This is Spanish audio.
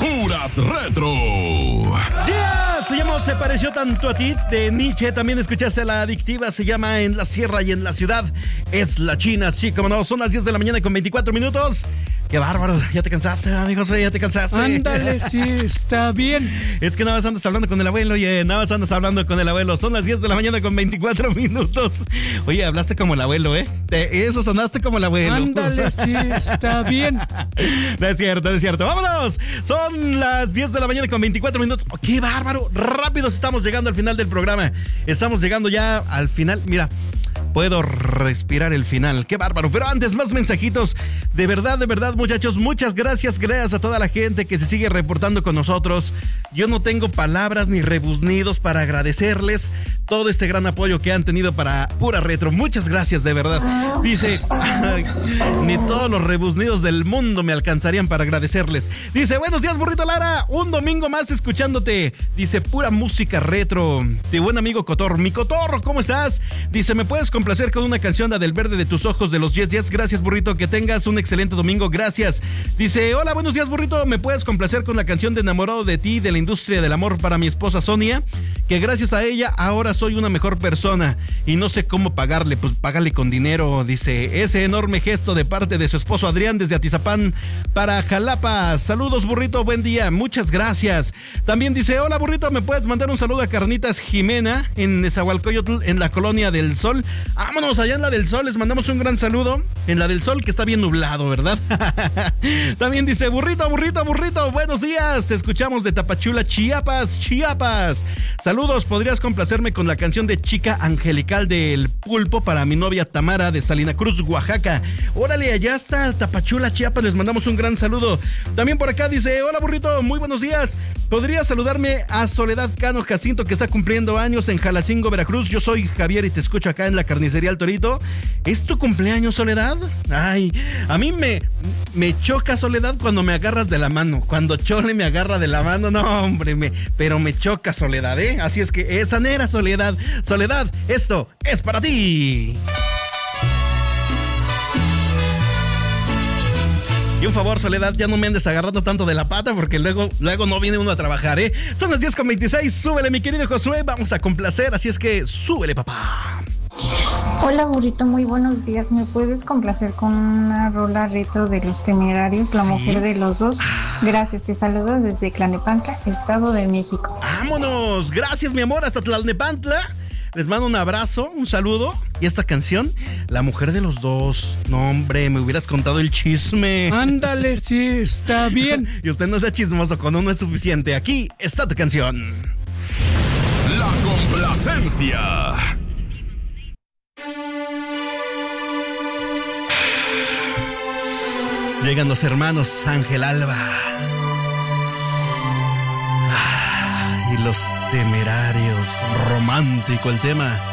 Puras Retro. Yeah, se llama Se pareció tanto a ti, de Nietzsche. También escuchaste La Adictiva, se llama En la Sierra y en la Ciudad es la China. Sí, como no, son las 10 de la mañana con 24 minutos. Qué bárbaro, ya te cansaste, amigos, ya te cansaste. Ándale, sí, está bien. Es que nada más andas hablando con el abuelo, oye, nada más andas hablando con el abuelo. Son las 10 de la mañana con 24 minutos. Oye, hablaste como el abuelo, ¿eh? Eso sonaste como el abuelo. Ándale, sí, está bien. No es cierto, no es cierto. ¡Vámonos! Son las 10 de la mañana con 24 minutos. Oh, ¡qué bárbaro! Rápido estamos llegando al final del programa. Estamos llegando ya al final. Mira, puedo respirar el final. ¡Qué bárbaro! Pero antes, más mensajitos. De verdad, muchachos, muchas gracias. Gracias a toda la gente que se sigue reportando con nosotros. Yo no tengo palabras ni rebuznidos para agradecerles todo este gran apoyo que han tenido para Pura Retro. Muchas gracias, de verdad. Dice, ni todos los rebuznidos del mundo me alcanzarían para agradecerles. Dice, buenos días, burrito Lara. Un domingo más escuchándote. Dice, pura música retro. De buen amigo Cotorro. Mi Cotorro, ¿cómo estás? Dice, ¿me puedes complacer con una canción, la del verde de tus ojos de los Yes Yes? Gracias, burrito, que tengas un excelente domingo, gracias. Dice, hola, buenos días, burrito, ¿me puedes complacer con la canción de Enamorado de ti, de la industria del amor, para mi esposa Sonia? Que gracias a ella ahora soy una mejor persona y no sé cómo pagarle. Pues págale con dinero, dice. Ese enorme gesto de parte de su esposo Adrián desde Atizapán para Jalapa. Saludos, burrito, buen día, muchas gracias. También dice, hola, burrito, ¿me puedes mandar un saludo a Carnitas Jimena en Nezahualcóyotl, en la Colonia del Sol? Vámonos allá en la del Sol, les mandamos un gran saludo. En la del Sol, que está bien nublado, ¿verdad? También dice, burrito, buenos días, te escuchamos de Tapachula, Chiapas. Saludos, ¿podrías complacerme con la canción de Chica Angelical del Pulpo para mi novia Tamara de Salina Cruz, Oaxaca? Órale, allá está Tapachula, Chiapas, les mandamos un gran saludo. También por acá dice, hola, burrito, muy buenos días. ¿Podrías saludarme a Soledad Cano Jacinto, que está cumpliendo años en Jalacingo, Veracruz? Yo soy Javier y te escucho acá en la carnicería El Torito. ¿Es tu cumpleaños, Soledad? Ay, a mí me choca, Soledad, cuando me agarras de la mano. Cuando Chole me agarra de la mano, no, hombre, pero me choca, Soledad, ¿eh? Así es que esa nera, Soledad. Soledad, esto es para ti. Y un favor, Soledad, ya no me andes agarrando tanto de la pata, porque luego no viene uno a trabajar, ¿eh? Son las 10:26, súbele, mi querido Josué, vamos a complacer, así es que súbele, papá. Hola, burrito, muy buenos días. ¿Me puedes complacer con una rola retro de Los Temerarios, La Mujer de los Dos? Gracias, te saludo desde Tlalnepantla, Estado de México. ¡Vámonos! Gracias, mi amor, hasta Tlalnepantla. Les mando un abrazo, un saludo. Y esta canción, La Mujer de los Dos. No, hombre, me hubieras contado el chisme. Ándale, sí, está bien. Y usted no sea chismoso, con uno es suficiente. Aquí está tu canción. La complacencia. Llegan los hermanos Ángel Alba. Y Los Temerarios. Romántico el tema.